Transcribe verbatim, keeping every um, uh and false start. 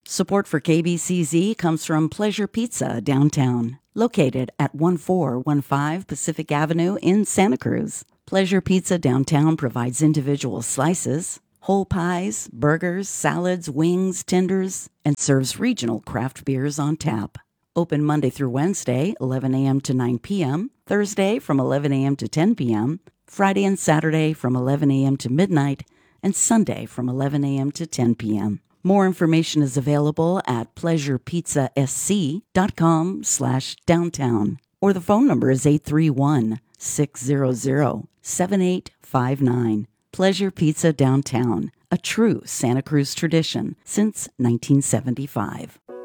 Support for K B C Z comes from Pleasure Pizza downtown, located at one four one five Pacific Avenue in Santa Cruz. Pleasure Pizza downtown provides individual slices, whole pies, burgers, salads, wings, tenders, and serves regional craft beers on tap. Open Monday through Wednesday, eleven a.m. to nine p.m., Thursday from eleven a.m. to ten p.m., Friday and Saturday from eleven a.m. to midnight, and Sunday from eleven a.m. to ten p.m. More information is available at pleasurepizzasc.com slash downtown, or the phone number is eight three one, six hundred, seven eight five nine. Pleasure Pizza Downtown, a true Santa Cruz tradition since nineteen seventy-five.